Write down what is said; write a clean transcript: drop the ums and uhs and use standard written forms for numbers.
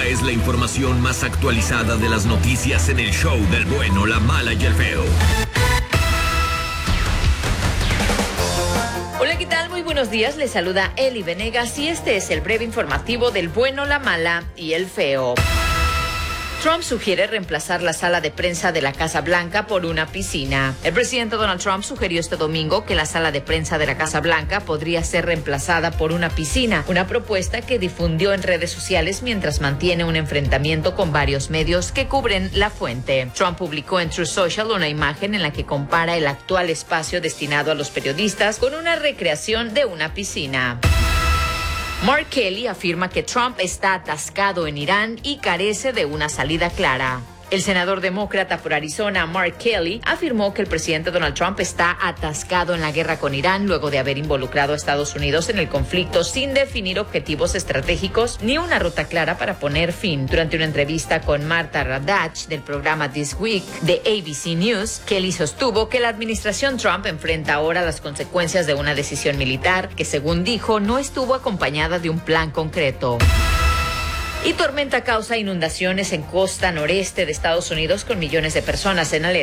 es la información más actualizada de las noticias en el show del bueno, la mala y el feo. Hola, ¿qué tal? Muy buenos días. Les saluda Eli Venegas y este es el breve informativo del bueno, la mala y el feo. Trump sugiere reemplazar la sala de prensa de la Casa Blanca por una piscina. El presidente Donald Trump sugirió este domingo que la sala de prensa de la Casa Blanca podría ser reemplazada por una piscina, una propuesta que difundió en redes sociales mientras mantiene un enfrentamiento con varios medios que cubren la fuente. Trump publicó en Truth Social una imagen en la que compara el actual espacio destinado a los periodistas con una recreación de una piscina. Mark Kelly afirma que Trump está atascado en Irán y carece de una salida clara. El senador demócrata por Arizona, Mark Kelly, afirmó que el presidente Donald Trump está atascado en la guerra con Irán luego de haber involucrado a Estados Unidos en el conflicto sin definir objetivos estratégicos ni una ruta clara para poner fin. Durante una entrevista con Marta Radach del programa This Week de ABC News, Kelly sostuvo que la administración Trump enfrenta ahora las consecuencias de una decisión militar que, según dijo, no estuvo acompañada de un plan concreto. Y tormenta causa inundaciones en costa noreste de Estados Unidos con millones de personas en alerta.